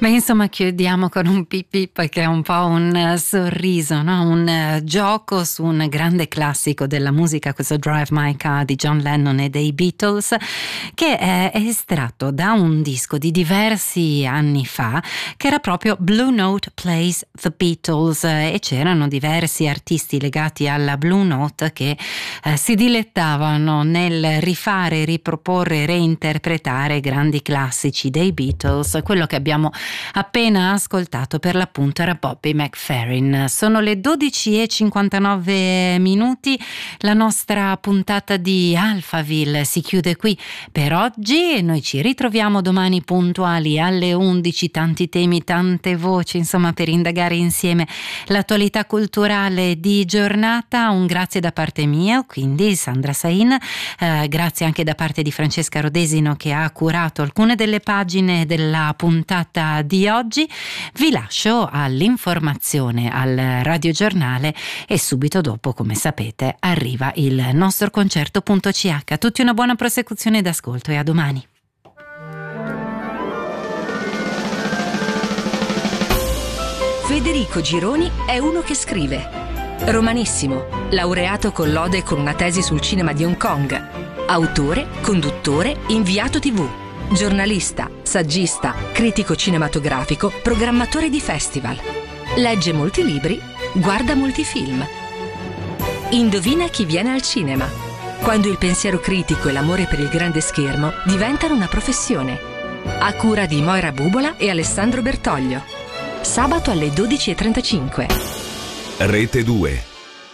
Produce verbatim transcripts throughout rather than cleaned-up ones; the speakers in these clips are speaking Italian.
Beh, insomma, chiudiamo con un pip pip che è un po' un sorriso, no? Un uh, gioco su un grande classico della musica, questo Drive My Car di John Lennon e dei Beatles, che è estratto da un disco di diversi anni fa che era proprio Blue Note Plays the Beatles, e c'erano diversi artisti legati alla Blue Note che uh, si dilettavano nel rifare, riproporre, reinterpretare grandi classici dei Beatles. Quello che abbiamo appena ascoltato per l'appunto era Bobby McFerrin. Sono le dodici e cinquantanove minuti, la nostra puntata di Alphaville si chiude qui per oggi e noi ci ritroviamo domani puntuali alle undici, tanti temi, tante voci, insomma, per indagare insieme l'attualità culturale di giornata. Un grazie da parte mia, quindi Sandra Sain, eh, grazie anche da parte di Francesca Rodesino che ha curato alcune delle pagine della puntata di oggi. Vi lascio all'informazione, al radiogiornale e subito dopo, come sapete, arriva il nostro concerto.ch. Tutti una buona prosecuzione d'ascolto e a domani. Federico Gironi è uno che scrive. Romanissimo, laureato con lode e con una tesi sul cinema di Hong Kong. Autore, conduttore, inviato tivù. Giornalista, saggista, critico cinematografico, programmatore di festival. Legge molti libri, guarda molti film. Indovina chi viene al cinema. Quando il pensiero critico e l'amore per il grande schermo diventano una professione. A cura di Moira Bubola e Alessandro Bertoglio. Sabato alle dodici e trentacinque. Rete due.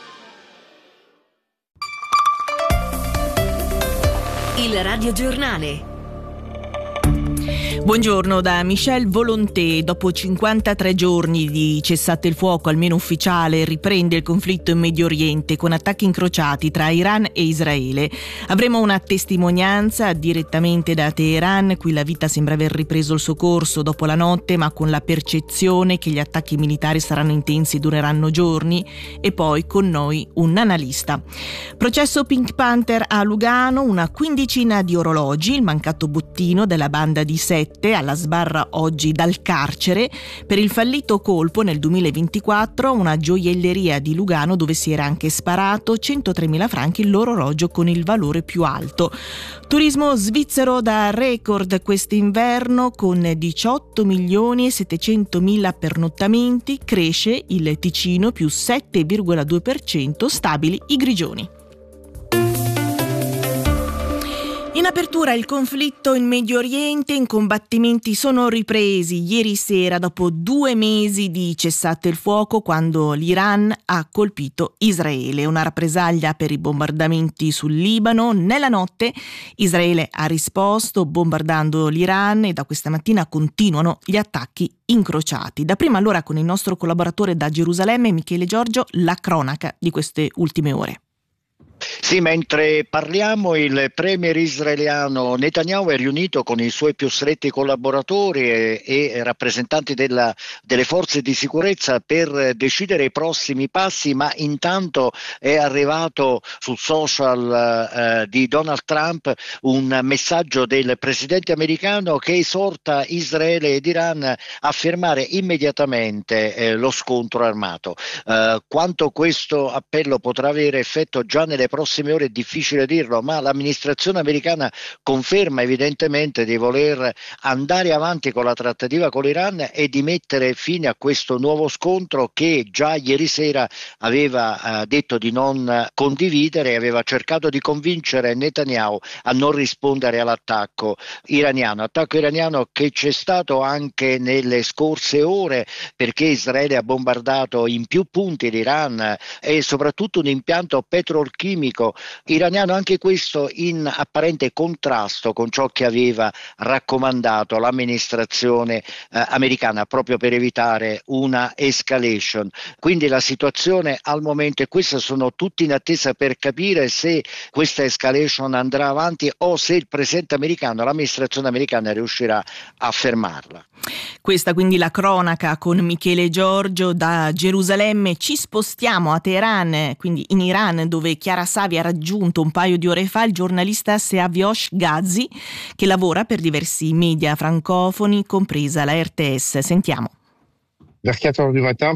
Il radiogiornale. Buongiorno da Michel Volonté. Dopo cinquantatré giorni di cessate il fuoco, almeno ufficiale, riprende il conflitto in Medio Oriente con attacchi incrociati tra Iran e Israele. Avremo una testimonianza direttamente da Teheran. Qui la vita sembra aver ripreso il suo corso dopo la notte, ma con la percezione che gli attacchi militari saranno intensi e dureranno giorni. E poi con noi un analista. Processo Pink Panther a Lugano, una quindicina di orologi, il mancato bottino della banda di Sette alla sbarra oggi dal carcere per il fallito colpo nel duemilaventiquattro a una gioielleria di Lugano dove si era anche sparato centotremila franchi, l'orologio con il valore più alto. Turismo svizzero da record quest'inverno con diciotto milioni e settecentomila pernottamenti, cresce il Ticino più sette virgola due per cento, stabili i Grigioni. In apertura il conflitto in Medio Oriente, i combattimenti sono ripresi ieri sera dopo due mesi di cessate il fuoco quando l'Iran ha colpito Israele. Una rappresaglia per i bombardamenti sul Libano. Nella notte Israele ha risposto bombardando l'Iran e da questa mattina continuano gli attacchi incrociati. Da prima allora con il nostro collaboratore da Gerusalemme Michele Giorgio, la cronaca di queste ultime ore. Sì, mentre parliamo il premier israeliano Netanyahu è riunito con i suoi più stretti collaboratori e, e rappresentanti della, delle forze di sicurezza per decidere i prossimi passi, ma intanto è arrivato sul social eh, di Donald Trump un messaggio del presidente americano che esorta Israele ed Iran a fermare immediatamente eh, lo scontro armato. Eh, quanto questo appello potrà avere effetto già nelle prossime ore è difficile dirlo, ma l'amministrazione americana conferma evidentemente di voler andare avanti con la trattativa con l'Iran e di mettere fine a questo nuovo scontro che già ieri sera aveva eh, detto di non condividere e aveva cercato di convincere Netanyahu a non rispondere all'attacco iraniano, attacco iraniano che c'è stato anche nelle scorse ore perché Israele ha bombardato in più punti l'Iran e soprattutto un impianto petrolchimico iraniano, anche questo in apparente contrasto con ciò che aveva raccomandato l'amministrazione eh, americana proprio per evitare una escalation. Quindi la situazione al momento è questa, sono tutti in attesa per capire se questa escalation andrà avanti o se il presidente americano, l'amministrazione americana riuscirà a fermarla. Questa quindi la cronaca con Michele Giorgio da Gerusalemme. Ci spostiamo a Teheran, quindi in Iran, dove Chiara Savi ha raggiunto un paio di ore fa il giornalista Seaviosh Ghazi, che lavora per diversi media francofoni, compresa la R T S. Sentiamo. Verso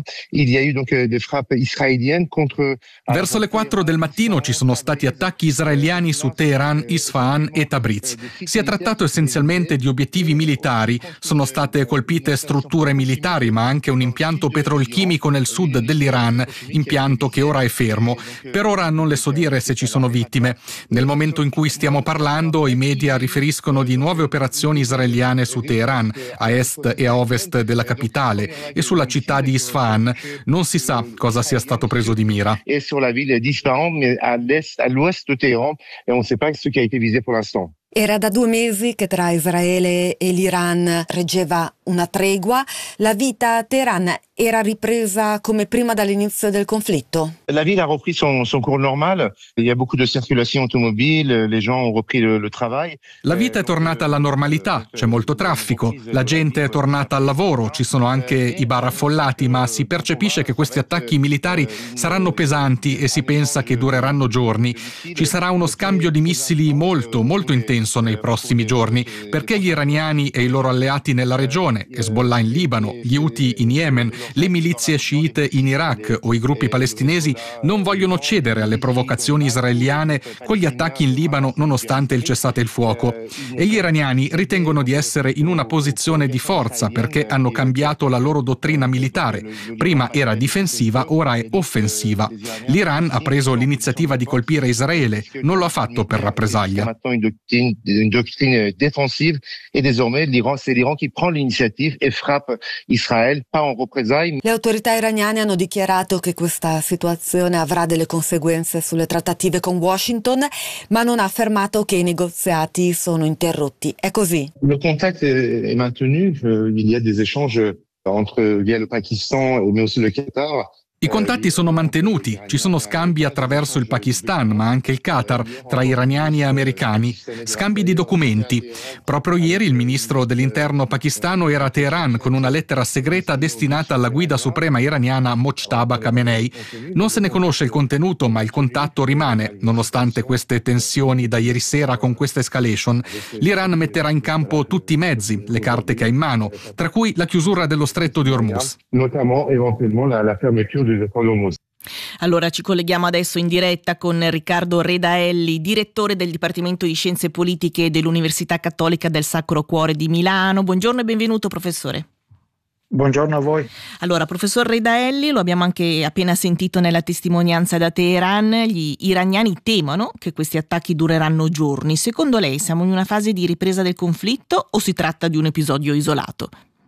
le quattro del mattino ci sono stati attacchi israeliani su Teheran, Isfahan e Tabriz. Si è trattato essenzialmente di obiettivi militari. Sono state colpite strutture militari, ma anche un impianto petrolchimico nel sud dell'Iran, impianto che ora è fermo. Per ora non le so dire se ci sono vittime. Nel momento in cui stiamo parlando, i media riferiscono di nuove operazioni israeliane su Teheran, a est e a ovest della capitale, e sulla città di Isfahan. Non si sa cosa sia stato preso di mira. E sulla ville di Isfahan, mais à l'est, à l'ouest de Téhéran, et on ne sait pas ce qui a été visé pour l'instant. Era da due mesi che tra Israele e l'Iran reggeva una tregua. La vita a Teheran era ripresa come prima dall'inizio del conflitto? La ville a repris son, son cours normal. Il y a beaucoup de circulation automobile, les gens ont repris le, le travail. La vita è tornata alla normalità, c'è molto traffico, la gente è tornata al lavoro, ci sono anche i bar affollati, ma si percepisce che questi attacchi militari saranno pesanti e si pensa che dureranno giorni. Ci sarà uno scambio di missili molto, molto intenso nei prossimi giorni, perché gli iraniani e i loro alleati nella regione, Hezbollah in Libano, gli Houthi in Yemen, le milizie sciite in Iraq o i gruppi palestinesi non vogliono cedere alle provocazioni israeliane con gli attacchi in Libano nonostante il cessate il fuoco. E gli iraniani ritengono di essere in una posizione di forza perché hanno cambiato la loro dottrina militare. Prima era difensiva, ora è offensiva. L'Iran ha preso l'iniziativa di colpire Israele, non lo ha fatto per rappresaglia. Une doctrine défensive et désormais l'Iran, c'est l'Iran qui prend l'initiative et frappe Israël, pas en représailles. Le autorità iraniane hanno dichiarato che questa situazione avrà delle conseguenze sulle trattative con Washington, ma non ha affermato che i negoziati sono interrotti. È così? Le contact est maintenu, il y a des échanges entre via le Pakistan mais aussi le Qatar. I contatti sono mantenuti, ci sono scambi attraverso il Pakistan, ma anche il Qatar, tra iraniani e americani, scambi di documenti. Proprio ieri il ministro dell'interno pakistano era a Teheran con una lettera segreta destinata alla guida suprema iraniana Mojtaba Khamenei. Non se ne conosce il contenuto, ma il contatto rimane, nonostante queste tensioni da ieri sera con questa escalation. L'Iran metterà in campo tutti i mezzi, le carte che ha in mano, tra cui la chiusura dello stretto di Hormuz. Notamment, éventuellement, la, la fermeture du stretto di Hormuz. Allora ci colleghiamo adesso in diretta con Riccardo Redaelli, direttore del Dipartimento di Scienze Politiche dell'Università Cattolica del Sacro Cuore di Milano. Buongiorno e benvenuto, professore. Buongiorno a voi. Allora, professor Redaelli, lo abbiamo anche appena sentito nella testimonianza da Teheran, gli iraniani temono che questi attacchi dureranno giorni. Secondo lei siamo in una fase di ripresa del conflitto o si tratta di un episodio isolato?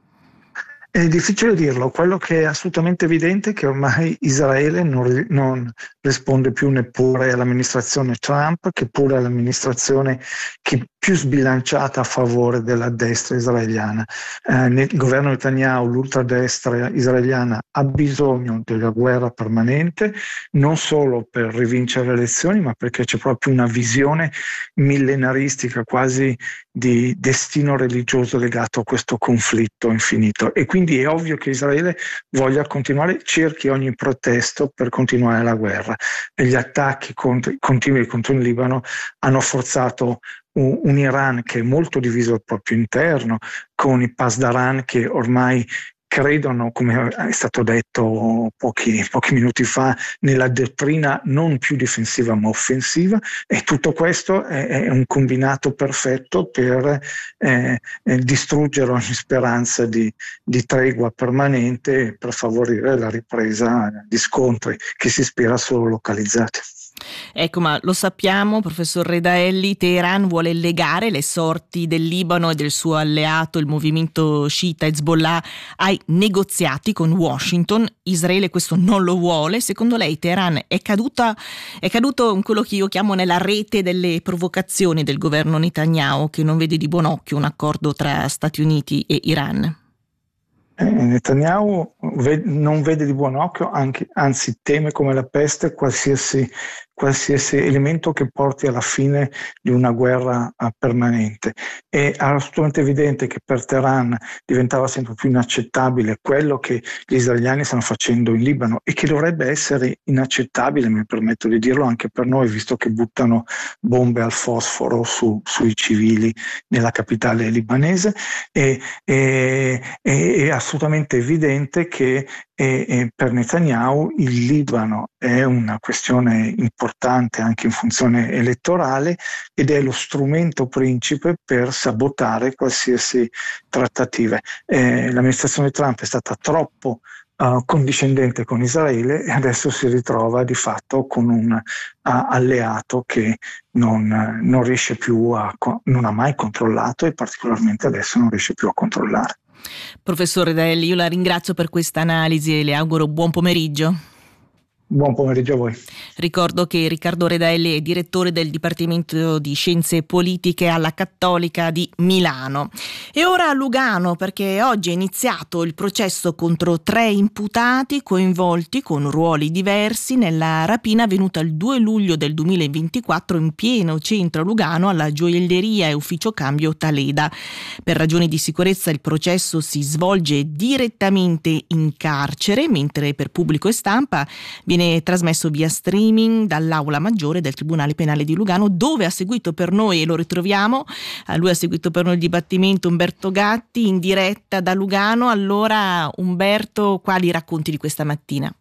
È difficile dirlo, quello che è assolutamente evidente è che ormai Israele non, non risponde più neppure all'amministrazione Trump, che pure all'amministrazione che più sbilanciata a favore della destra israeliana. Eh, nel governo Netanyahu, l'ultradestra israeliana ha bisogno della guerra permanente, non solo per rivincere le elezioni, ma perché c'è proprio una visione millenaristica, quasi di destino religioso legato a questo conflitto infinito. E quindi è ovvio che Israele voglia continuare, cerchi ogni pretesto per continuare la guerra. E gli attacchi contro, continui contro il Libano hanno forzato un, un Iran che è molto diviso al proprio interno, con i Pasdaran che ormai credono, come è stato detto pochi, pochi minuti fa, nella dottrina non più difensiva ma offensiva, e tutto questo è, è un combinato perfetto per eh, eh, distruggere ogni speranza di, di tregua permanente per favorire la ripresa di scontri che si spera solo localizzati. Ecco, ma lo sappiamo, professor Redaelli, Teheran vuole legare le sorti del Libano e del suo alleato, il movimento sciita Hezbollah, ai negoziati con Washington. Israele questo non lo vuole. Secondo lei Teheran è caduta, è caduto in quello che io chiamo nella rete delle provocazioni del governo Netanyahu, che non vede di buon occhio un accordo tra Stati Uniti e Iran? Eh, Netanyahu ved- non vede di buon occhio, anche, anzi teme come la peste qualsiasi qualsiasi elemento che porti alla fine di una guerra permanente. È assolutamente evidente che per Teheran diventava sempre più inaccettabile quello che gli israeliani stanno facendo in Libano e che dovrebbe essere inaccettabile, mi permetto di dirlo, anche per noi, visto che buttano bombe al fosforo su, sui civili nella capitale libanese. E, e, è assolutamente evidente che e, e per Netanyahu il Libano è una questione importante anche in funzione elettorale ed è lo strumento principe per sabotare qualsiasi trattative. Eh, l'amministrazione Trump è stata troppo uh, condiscendente con Israele e adesso si ritrova di fatto con un uh, alleato che non, uh, non riesce più a, non ha mai controllato e particolarmente adesso non riesce più a controllare. Professor Redelli, io la ringrazio per questa analisi e le auguro buon pomeriggio. Buon pomeriggio a voi. Ricordo che Riccardo Redelli è direttore del Dipartimento di Scienze Politiche alla Cattolica di Milano. E ora a Lugano, perché oggi è iniziato il processo contro tre imputati coinvolti con ruoli diversi nella rapina avvenuta il due luglio del duemilaventiquattro in pieno centro a Lugano alla gioielleria e ufficio cambio Taleda. Per ragioni di sicurezza il processo si svolge direttamente in carcere, mentre per pubblico e stampa viene trasmesso via streaming dall'Aula Maggiore del Tribunale Penale di Lugano, dove ha seguito per noi, e lo ritroviamo, a lui ha seguito per noi il dibattimento Umberto Gatti in diretta da Lugano. Allora Umberto, quali racconti di questa mattina?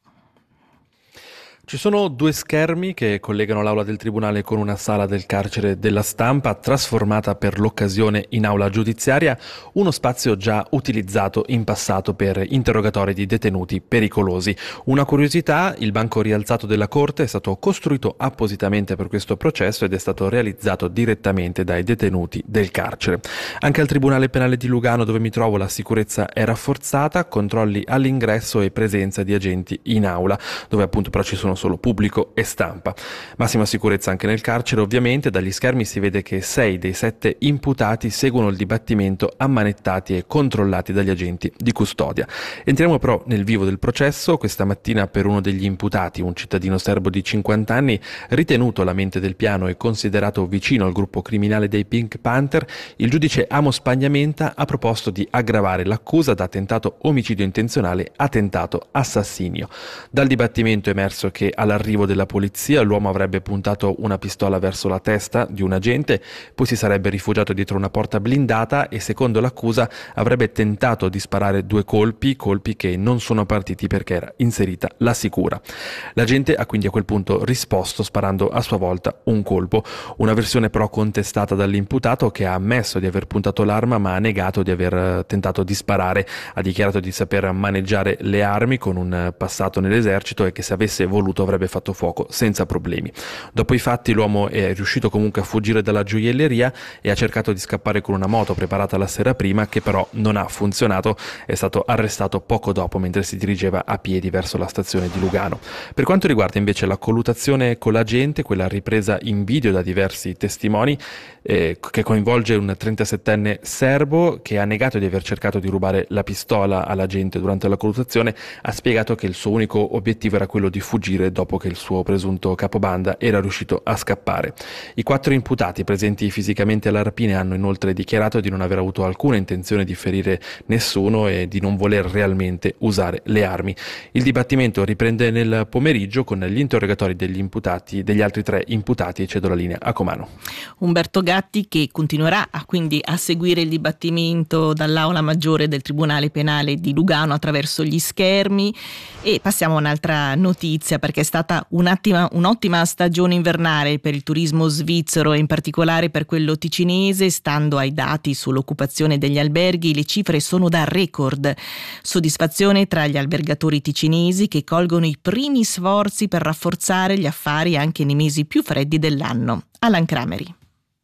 Ci sono due schermi che collegano l'aula del tribunale con una sala del carcere della Stampa, trasformata per l'occasione in aula giudiziaria, uno spazio già utilizzato in passato per interrogatori di detenuti pericolosi. Una curiosità: il banco rialzato della Corte è stato costruito appositamente per questo processo ed è stato realizzato direttamente dai detenuti del carcere. Anche al Tribunale Penale di Lugano, dove mi trovo, la sicurezza è rafforzata, controlli all'ingresso e presenza di agenti in aula, dove appunto però ci sono solo pubblico e stampa. Massima sicurezza anche nel carcere, ovviamente. Dagli schermi si vede che sei dei sette imputati seguono il dibattimento ammanettati e controllati dagli agenti di custodia. Entriamo però nel vivo del processo. Questa mattina per uno degli imputati, un cittadino serbo di cinquanta anni, ritenuto la mente del piano e considerato vicino al gruppo criminale dei Pink Panther, il giudice Amos Pagnamenta ha proposto di aggravare l'accusa da tentato omicidio intenzionale a tentato assassinio. Dal dibattimento è emerso che all'arrivo della polizia l'uomo avrebbe puntato una pistola verso la testa di un agente, poi si sarebbe rifugiato dietro una porta blindata e, secondo l'accusa, avrebbe tentato di sparare due colpi, colpi che non sono partiti perché era inserita la sicura. L'agente ha quindi a quel punto risposto sparando a sua volta un colpo, una versione però contestata dall'imputato, che ha ammesso di aver puntato l'arma ma ha negato di aver tentato di sparare. Ha dichiarato di saper maneggiare le armi con un passato nell'esercito e che se avesse voluto avrebbe fatto fuoco senza problemi. Dopo i fatti l'uomo è riuscito comunque a fuggire dalla gioielleria e ha cercato di scappare con una moto preparata la sera prima, che però non ha funzionato. È stato arrestato poco dopo mentre si dirigeva a piedi verso la stazione di Lugano. Per quanto riguarda invece la colluttazione con l'agente, quella ripresa in video da diversi testimoni, eh, che coinvolge un trentasettenne serbo che ha negato di aver cercato di rubare la pistola all'agente durante la colluttazione, ha spiegato che il suo unico obiettivo era quello di fuggire dopo che il suo presunto capobanda era riuscito a scappare. I quattro imputati presenti fisicamente alla rapina hanno inoltre dichiarato di non aver avuto alcuna intenzione di ferire nessuno e di non voler realmente usare le armi. Il dibattimento riprende nel pomeriggio con gli interrogatori degli imputati, degli altri tre imputati, e cedo la linea a Comano. Umberto Gatti, che continuerà a, quindi a seguire il dibattimento dall'Aula Maggiore del Tribunale Penale di Lugano attraverso gli schermi. E passiamo a un'altra notizia, perché è stata un'ottima, un'ottima stagione invernale per il turismo svizzero e in particolare per quello ticinese. Stando ai dati sull'occupazione degli alberghi, le cifre sono da record. Soddisfazione tra gli albergatori ticinesi, che colgono i primi sforzi per rafforzare gli affari anche nei mesi più freddi dell'anno. Alan Crameri.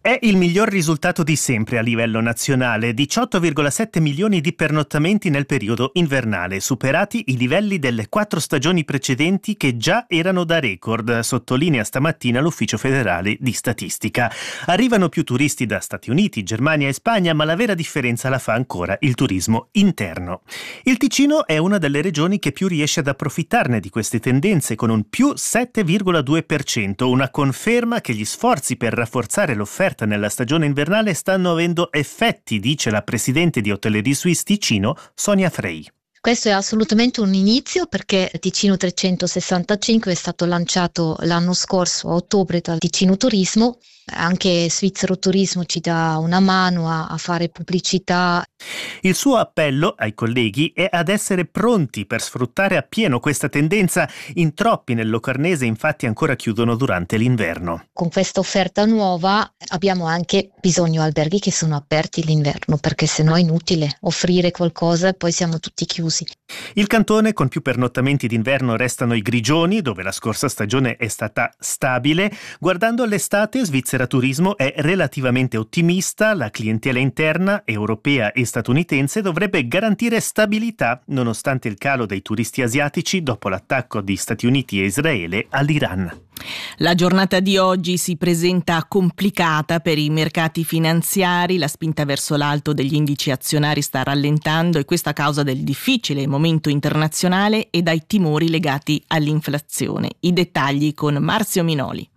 È il miglior risultato di sempre a livello nazionale, diciotto virgola sette milioni di pernottamenti nel periodo invernale, superati i livelli delle quattro stagioni precedenti che già erano da record, sottolinea stamattina l'Ufficio federale di statistica. Arrivano più turisti da Stati Uniti, Germania e Spagna, ma la vera differenza la fa ancora il turismo interno. Il Ticino è una delle regioni che più riesce ad approfittarne di queste tendenze, con un più sette virgola due per cento, una conferma che gli sforzi per rafforzare l'offerta nella stagione invernale stanno avendo effetti, dice la presidente di Hotellerie Suisse Ticino, Sonia Frey. Questo è assolutamente un inizio, perché Ticino trecentosessantacinque è stato lanciato l'anno scorso a ottobre dal Ticino Turismo. Anche Svizzero Turismo ci dà una mano a, a fare pubblicità. Il suo appello ai colleghi è ad essere pronti per sfruttare appieno questa tendenza. In troppi nel Locarnese infatti ancora chiudono durante l'inverno. Con questa offerta nuova abbiamo anche bisogno di alberghi che sono aperti l'inverno, perché sennò è inutile offrire qualcosa e poi siamo tutti chiusi. Il cantone con più pernottamenti d'inverno restano i Grigioni, dove la scorsa stagione è stata stabile. Guardando all'estate, Svizzera Turismo è relativamente ottimista. La clientela interna, europea e statunitense, dovrebbe garantire stabilità nonostante il calo dei turisti asiatici dopo l'attacco di Stati Uniti e Israele all'Iran. La giornata di oggi si presenta complicata per i mercati finanziari. La spinta verso l'alto degli indici azionari sta rallentando, e questo a causa del difficile momento internazionale e dai timori legati all'inflazione. I dettagli con Marzio Minoli.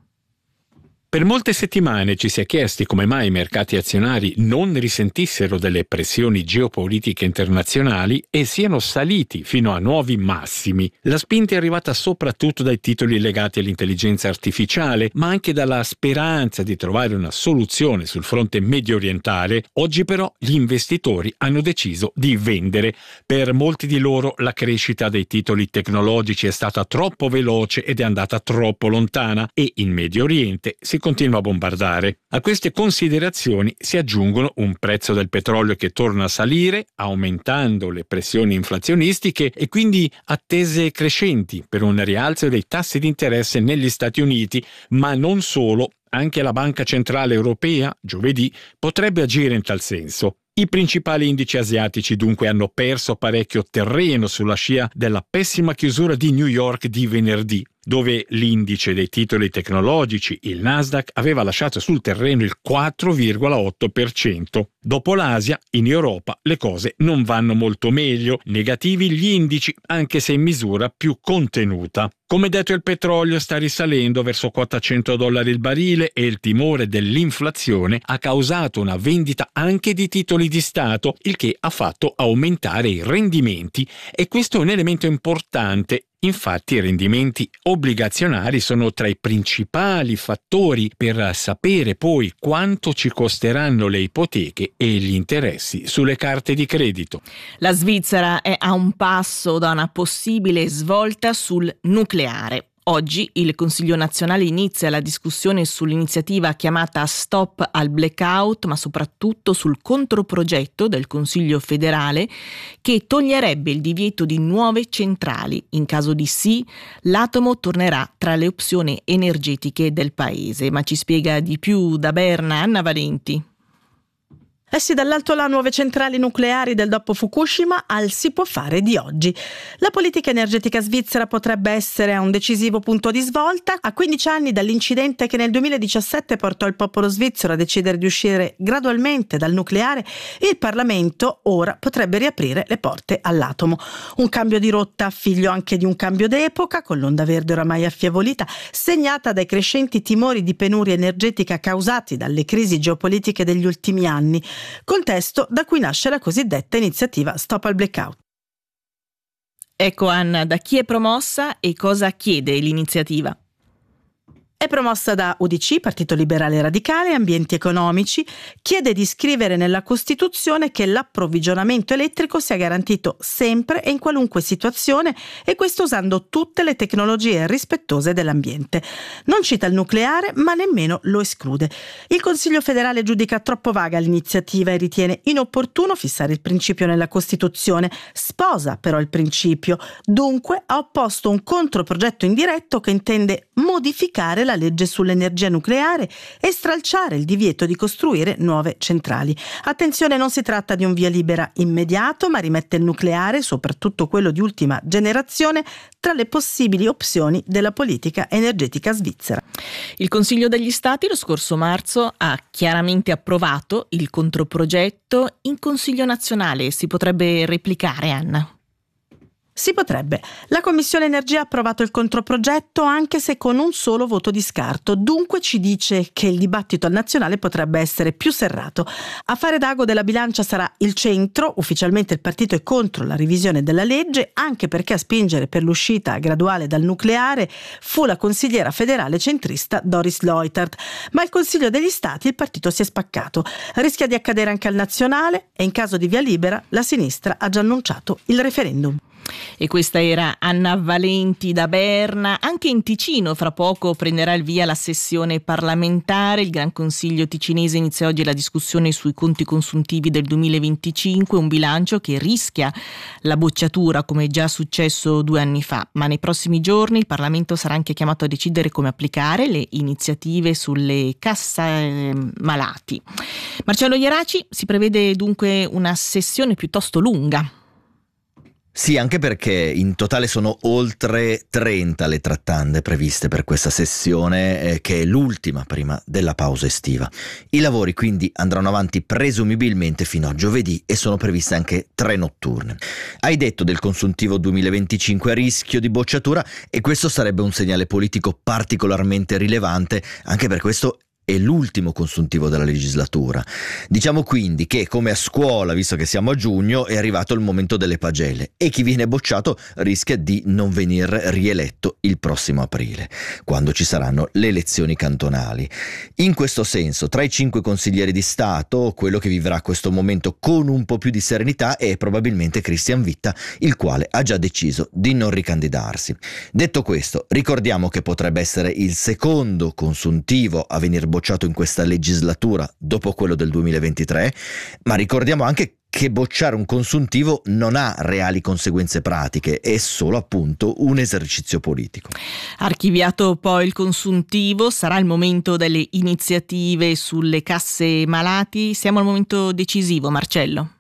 Per molte settimane ci si è chiesti come mai i mercati azionari non risentissero delle pressioni geopolitiche internazionali e siano saliti fino a nuovi massimi. La spinta è arrivata soprattutto dai titoli legati all'intelligenza artificiale, ma anche dalla speranza di trovare una soluzione sul fronte medio orientale. Oggi però gli investitori hanno deciso di vendere. Per molti di loro la crescita dei titoli tecnologici è stata troppo veloce ed è andata troppo lontana, e in Medio Oriente si continua a bombardare. A queste considerazioni si aggiungono un prezzo del petrolio che torna a salire, aumentando le pressioni inflazionistiche e quindi attese crescenti per un rialzo dei tassi di interesse negli Stati Uniti, ma non solo. Anche la Banca Centrale Europea, giovedì, potrebbe agire in tal senso. I principali indici asiatici dunque hanno perso parecchio terreno sulla scia della pessima chiusura di New York di venerdì, dove l'indice dei titoli tecnologici, il Nasdaq, aveva lasciato sul terreno il quattro virgola otto per cento. Dopo l'Asia, in Europa le cose non vanno molto meglio, negativi gli indici, anche se in misura più contenuta. Come detto, il petrolio sta risalendo verso quota cento dollari il barile, e il timore dell'inflazione ha causato una vendita anche di titoli di Stato, il che ha fatto aumentare i rendimenti, e questo è un elemento importante. Infatti i rendimenti obbligazionari sono tra i principali fattori per sapere poi quanto ci costeranno le ipoteche e gli interessi sulle carte di credito. La Svizzera è a un passo da una possibile svolta sul nucleare. Oggi il Consiglio nazionale inizia la discussione sull'iniziativa chiamata Stop al Blackout, ma soprattutto sul controprogetto del Consiglio federale che toglierebbe il divieto di nuove centrali. In caso di sì, l'atomo tornerà tra le opzioni energetiche del paese. Ma ci spiega di più da Berna Anna Valenti. Eh sì, dall'alto là nuove centrali nucleari del dopo Fukushima al si può fare di oggi. La politica energetica svizzera potrebbe essere a un decisivo punto di svolta. A quindici anni dall'incidente che nel duemiladiciassette portò il popolo svizzero a decidere di uscire gradualmente dal nucleare, il Parlamento ora potrebbe riaprire le porte all'atomo. Un cambio di rotta figlio anche di un cambio d'epoca, con l'onda verde oramai affievolita, segnata dai crescenti timori di penuria energetica causati dalle crisi geopolitiche degli ultimi anni. Contesto da cui nasce la cosiddetta iniziativa Stop al Blackout. Ecco Anna, da chi è promossa e cosa chiede l'iniziativa? È promossa da U D C, Partito Liberale Radicale, Ambienti Economici, chiede di scrivere nella Costituzione che l'approvvigionamento elettrico sia garantito sempre e in qualunque situazione, e questo usando tutte le tecnologie rispettose dell'ambiente. Non cita il nucleare, ma nemmeno lo esclude. Il Consiglio federale giudica troppo vaga l'iniziativa e ritiene inopportuno fissare il principio nella Costituzione. Sposa però il principio, dunque ha opposto un controprogetto indiretto che intende modificare la legge sull'energia nucleare e stralciare il divieto di costruire nuove centrali. Attenzione, non si tratta di un via libera immediato, ma rimette il nucleare, soprattutto quello di ultima generazione, tra le possibili opzioni della politica energetica svizzera. Il Consiglio degli Stati lo scorso marzo ha chiaramente approvato il controprogetto. In Consiglio nazionale si potrebbe replicare, Anna? Si potrebbe. La Commissione Energia ha approvato il controprogetto anche se con un solo voto di scarto. Dunque ci dice che il dibattito al nazionale potrebbe essere più serrato. A fare d'ago della bilancia sarà il centro. Ufficialmente il partito è contro la revisione della legge, anche perché a spingere per l'uscita graduale dal nucleare fu la consigliera federale centrista Doris Leuthard. Ma il Consiglio degli Stati il partito si è spaccato. Rischia di accadere anche al nazionale e in caso di via libera la sinistra ha già annunciato il referendum. E questa era Anna Valenti da Berna. Anche in Ticino fra poco prenderà il via la sessione parlamentare. Il Gran Consiglio ticinese inizia oggi la discussione sui conti consuntivi del duemilaventicinque, un bilancio che rischia la bocciatura come già successo due anni fa. Ma nei prossimi giorni il Parlamento sarà anche chiamato a decidere come applicare le iniziative sulle casse malati. Marcello Ieraci, si prevede dunque una sessione piuttosto lunga. Sì, anche perché in totale sono oltre trenta le trattande previste per questa sessione, eh, che è l'ultima prima della pausa estiva. I lavori quindi andranno avanti presumibilmente fino a giovedì e sono previste anche tre notturne. Hai detto del consuntivo duemilaventicinque a rischio di bocciatura, e questo sarebbe un segnale politico particolarmente rilevante, anche per questo è l'ultimo consuntivo della legislatura. Diciamo quindi che, come a scuola, visto che siamo a giugno, è arrivato il momento delle pagelle e chi viene bocciato rischia di non venir rieletto il prossimo aprile, quando ci saranno le elezioni cantonali. In questo senso, tra i cinque consiglieri di Stato, quello che vivrà questo momento con un po' più di serenità è probabilmente Christian Witta, il quale ha già deciso di non ricandidarsi. Detto questo, ricordiamo che potrebbe essere il secondo consuntivo a venir bocciato in questa legislatura dopo quello del duemilaventitré, ma ricordiamo anche che bocciare un consuntivo non ha reali conseguenze pratiche, è solo appunto un esercizio politico. Archiviato poi il consuntivo, sarà il momento delle iniziative sulle casse malati. Siamo al momento decisivo, Marcello.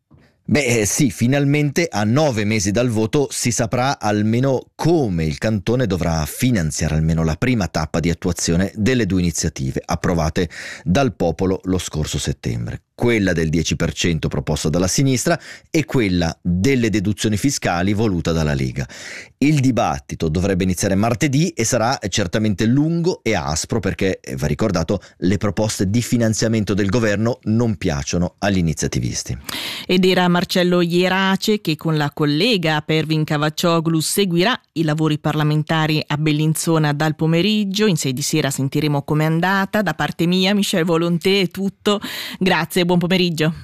Beh sì, finalmente a nove mesi dal voto si saprà almeno come il cantone dovrà finanziare almeno la prima tappa di attuazione delle due iniziative approvate dal popolo lo scorso settembre. Quella del dieci per cento proposta dalla sinistra e quella delle deduzioni fiscali voluta dalla Lega. Il dibattito dovrebbe iniziare martedì e sarà certamente lungo e aspro perché, va ricordato, le proposte di finanziamento del governo non piacciono agli iniziativisti. Ed era Marcello Ierace che con la collega Pervin Cavaccioglu seguirà i lavori parlamentari a Bellinzona dal pomeriggio. In sei di sera sentiremo com'è andata. Da parte mia, Michel Volonté, è tutto. Grazie. Buon pomeriggio.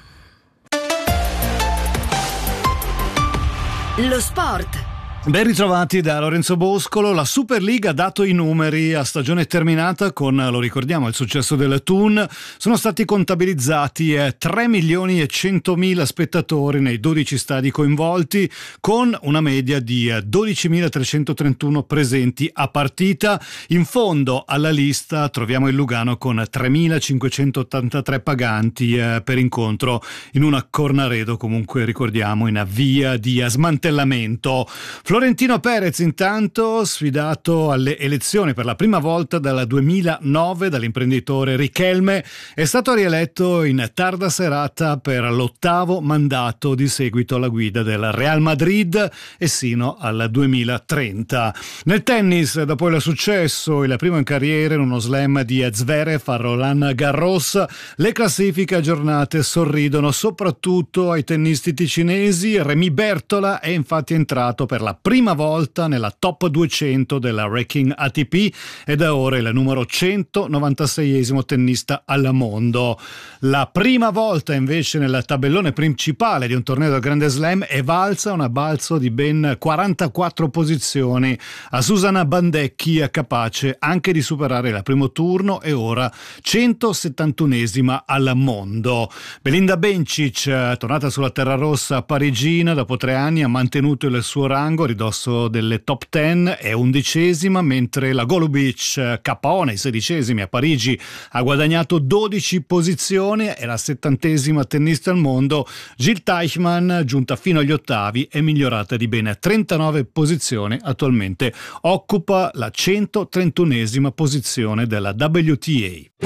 Lo sport. Ben ritrovati da Lorenzo Boscolo. La Superliga ha dato i numeri a stagione terminata con, lo ricordiamo, il successo del Thun. Sono stati contabilizzati eh, tre milioni e centomila spettatori nei dodici stadi coinvolti, con una media di eh, dodicimilatrecentotrentuno presenti a partita. In fondo alla lista troviamo il Lugano con tremilacinquecentottantatré paganti eh, per incontro in una Cornaredo, comunque ricordiamo, in via di smantellamento. Florentino Perez intanto sfidato alle elezioni per la prima volta dal duemilanove dall'imprenditore Richelme, è stato rieletto in tarda serata per l'ottavo mandato di seguito alla guida del Real Madrid e sino al duemilatrenta. Nel tennis, dopo il successo, il primo in carriera in uno slam di Zverev a Roland Garros, le classifiche aggiornate sorridono soprattutto ai tennisti ticinesi. Rémi Bertola è infatti entrato per la prima volta nella top duecento della ranking A T P ed è ora il numero centonovantaseiesimo tennista al mondo. La prima volta invece nel tabellone principale di un torneo del Grande Slam è valsa una balzo di ben quarantaquattro posizioni a Susanna Bandecchi, capace anche di superare il primo turno e ora centosettantunesima al mondo. Belinda Bencic, tornata sulla terra rossa parigina dopo tre anni, ha mantenuto il suo rango, ridosso delle top dieci, è undicesima, mentre la Golubic K O nei sedicesimi a Parigi ha guadagnato dodici posizioni, è la settantesima tennista al mondo. Jill Teichmann, giunta fino agli ottavi, è migliorata di ben trentanove posizioni, attualmente occupa la centotrentunesima posizione della W T A.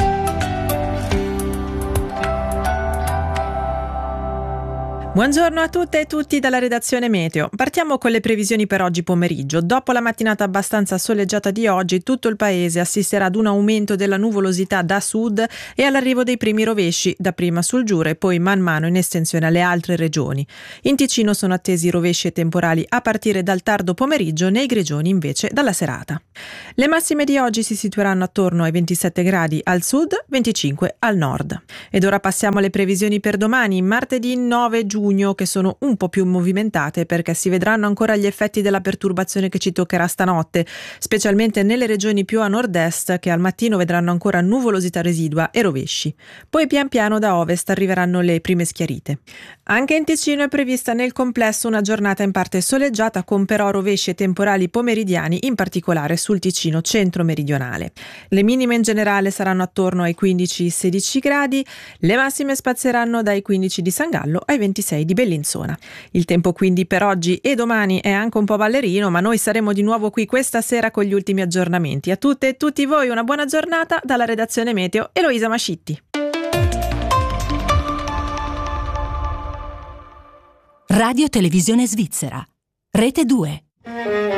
Buongiorno a tutte e tutti dalla redazione Meteo. Partiamo con le previsioni per oggi pomeriggio. Dopo la mattinata abbastanza soleggiata di oggi, tutto il paese assisterà ad un aumento della nuvolosità da sud e all'arrivo dei primi rovesci, dapprima sul Giure e poi man mano in estensione alle altre regioni. In Ticino sono attesi rovesci e temporali a partire dal tardo pomeriggio, nei Grigioni invece dalla serata. Le massime di oggi si situeranno attorno ai ventisette gradi al sud, venticinque al nord. Ed ora passiamo alle previsioni per domani, martedì nove giugno, che sono un po' più movimentate perché si vedranno ancora gli effetti della perturbazione che ci toccherà stanotte, specialmente nelle regioni più a nord-est, che al mattino vedranno ancora nuvolosità residua e rovesci. Poi pian piano da ovest arriveranno le prime schiarite. Anche in Ticino è prevista nel complesso una giornata in parte soleggiata, con però rovesci e temporali pomeridiani, in particolare sul Ticino centro-meridionale. Le minime in generale saranno attorno ai quindici sedici gradi, le massime spazieranno dai quindici di San Gallo ai ventisei di Bellinzona. Il tempo quindi per oggi e domani è anche un po' ballerino, ma noi saremo di nuovo qui questa sera con gli ultimi aggiornamenti. A tutte e tutti voi una buona giornata dalla redazione Meteo, Eloisa Mascitti. Radio Televisione Svizzera, Rete due.